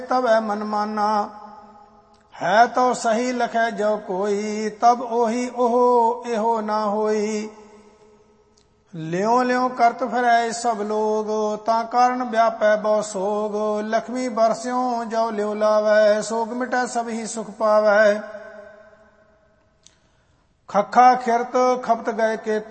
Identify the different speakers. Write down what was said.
Speaker 1: ਤਵੈ ਮਨ ਮਾਨਾ। ਹੈ ਤੋ ਸਹੀ ਲਖੈ ਜੋ ਕੋਈ, ਤਬ ਉਹੀ ਉਹ ਇਹੋ ਨਾ ਹੋਈ। ਲਿਉ ਲਿਉ ਕਰਤ ਫਿਰੈ ਸਭ ਲੋਗ, ਤਾਂ ਕਾਰਨ ਵਿਆਪੈ ਬਹੁ ਸੋਗ। ਲਖਮੀ ਬਰਸਿਉ ਜੋ ਲਿਉ ਲਾਵੈ, ਸੋਗ ਮਿਟੈ ਸਭ ਹੀ ਸੁਖ ਪਾਵੈ। ਖੱਖਾ ਖਿਰਤ ਖਪਤ ਗਏ ਕੇਤੇ,